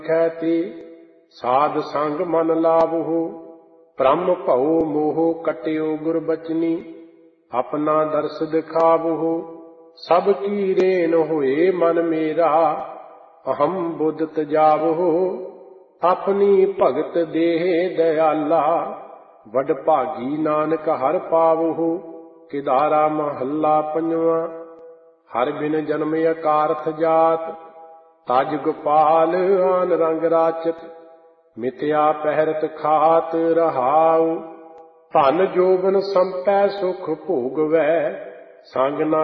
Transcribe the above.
ਖੈਤੀ ਸਾਧ ਸੰਗ ਮਨ ਲਾਵਹੁ ਬ੍ਰਹਮ ਭਉ ਮੋਹ ਕਟਿਓ ਗੁਰਬਚਨੀ ਆਪਣਾ ਦਰਸ ਦਿਖਾਵਹੁ ਸਭ ਕੀ ਰੇਨ ਹੋਏ ਮਨ ਮੇਰਾ ਅਹੰ ਬੁੱਧ ਤਜਾਵਹੁ ਆਪਣੀ ਭਗਤ ਦੇਹ ਦਇਆਲਾ ਵਡ ਭਾਗੀ ਨਾਨਕ ਹਰਿ ਪਾਵਹੁ ਕਿਦਾਰਾ ਮਹੱਲਾ ਪੰਜਵਾਂ ਹਰਿ ਬਿਨ ਜਨਮ ਅਕਾਰਥ ਜਾਤ ਤਜ ਗੋਪਾਲ ਆਨ ਰੰਗ ਰਾਚਤ ਮਿਥਿਆ ਪਹਿਰਤ ਖਾਤ ਰਹਾਉ ਧਨ ਜੋਬਨ ਸੰਪੈ ਸੁਖ ਭੋਗਵੈ ਸੰਗ ਨਾ